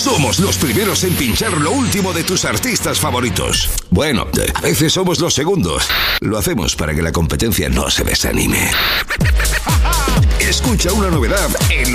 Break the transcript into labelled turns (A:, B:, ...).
A: Somos los primeros en pinchar lo último de tus artistas favoritos. Bueno, a veces somos los segundos. Lo hacemos para que la competencia no se desanime. Escucha una novedad en